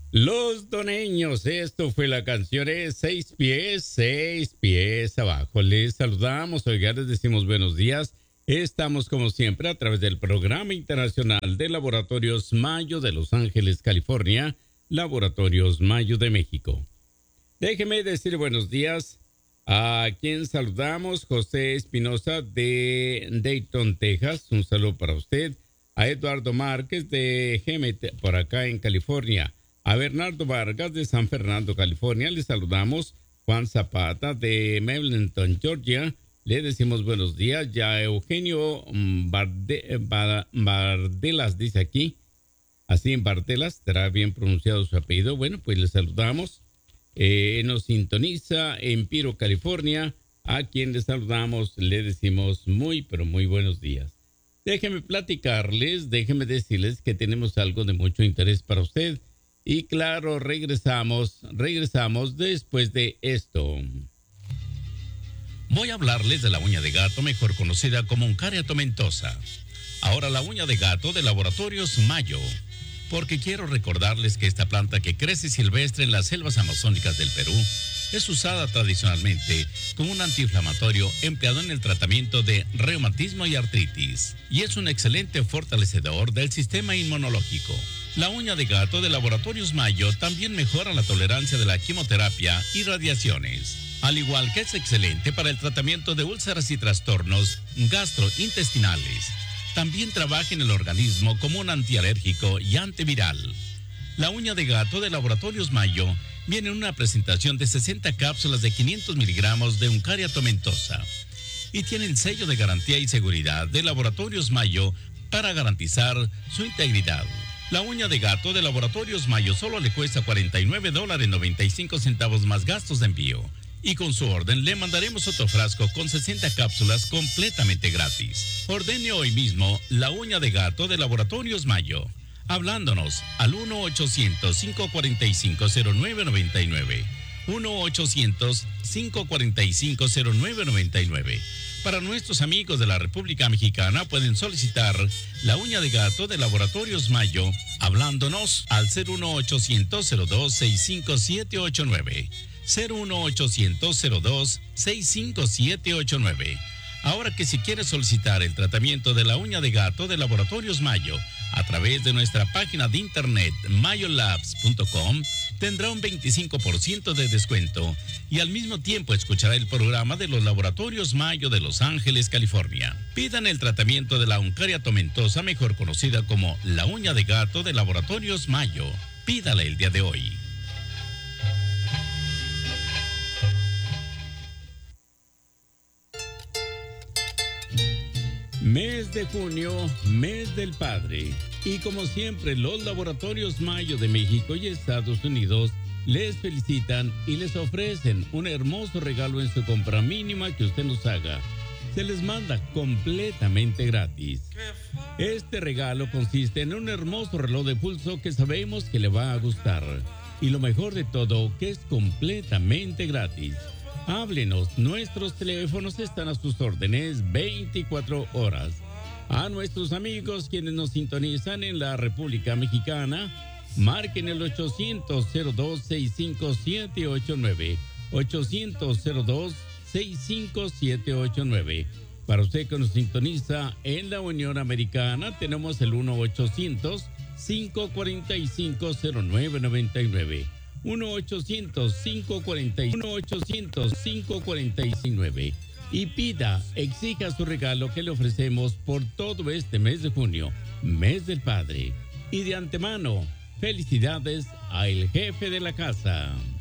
Los Doneños, esto fue la canción de seis pies abajo. Les saludamos, oiga, les decimos buenos días. Estamos como siempre a través del Programa Internacional de Laboratorios Mayo de Los Ángeles, California, Laboratorios Mayo de México. Déjeme decir buenos días a quien saludamos, José Espinosa de Dayton, Texas. Un saludo para usted. A Eduardo Márquez de GMT, por acá en California. A Bernardo Vargas de San Fernando, California, le saludamos. Juan Zapata de Mebleton, Georgia, le decimos buenos días. Ya Eugenio Bardelas dice aquí, así en Bardelas, estará bien pronunciado su apellido. Bueno, pues le saludamos. Nos sintoniza en Piro, California, a quien le saludamos, le decimos muy, pero muy buenos días. Déjenme platicarles, déjenme decirles que tenemos algo de mucho interés para usted. Y claro, regresamos después de esto. Voy a hablarles de la uña de gato, mejor conocida como Uncaria tomentosa. Ahora la uña de gato de Laboratorios Mayo, porque quiero recordarles que esta planta que crece silvestre en las selvas amazónicas del Perú es usada tradicionalmente como un antiinflamatorio empleado en el tratamiento de reumatismo y artritis, y es un excelente fortalecedor del sistema inmunológico. La uña de gato de Laboratorios Mayo también mejora la tolerancia de la quimioterapia y radiaciones, al igual que es excelente para el tratamiento de úlceras y trastornos gastrointestinales. También trabaja en el organismo como un antialérgico y antiviral. La uña de gato de Laboratorios Mayo viene en una presentación de 60 cápsulas de 500 miligramos de Uncaria tomentosa y tiene el sello de garantía y seguridad de Laboratorios Mayo para garantizar su integridad. La uña de gato de Laboratorios Mayo solo le cuesta $49.95 más gastos de envío. Y con su orden le mandaremos otro frasco con 60 cápsulas completamente gratis. Ordene hoy mismo la uña de gato de Laboratorios Mayo, hablándonos al 1-800-545-0999. 1-800-545-0999. Para nuestros amigos de la República Mexicana pueden solicitar la uña de gato de Laboratorios Mayo hablándonos al 01800-02-65789. 01800-02-65789. Ahora que si quieres solicitar el tratamiento de la uña de gato de Laboratorios Mayo a través de nuestra página de internet mayolabs.com, tendrá un 25% de descuento y al mismo tiempo escuchará el programa de los Laboratorios Mayo de Los Ángeles, California. Pidan el tratamiento de la Uncaria tomentosa, mejor conocida como la uña de gato de Laboratorios Mayo. Pídala el día de hoy. Mes de junio, mes del padre. Y como siempre, los Laboratorios Mayo de México y Estados Unidos les felicitan y les ofrecen un hermoso regalo en su compra mínima que usted nos haga. Se les manda completamente gratis. Este regalo consiste en un hermoso reloj de pulso que sabemos que le va a gustar. Y lo mejor de todo, que es completamente gratis. Háblenos, nuestros teléfonos están a sus órdenes 24 horas. A nuestros amigos quienes nos sintonizan en la República Mexicana, marquen el 800-02-65789. 800-02-65789. Para usted que nos sintoniza en la Unión Americana, tenemos el 1-800-545-0999. 1-800-545-9 y pida, exija su regalo que le ofrecemos por todo este mes de junio, mes del padre. Y de antemano, felicidades a el jefe de la casa.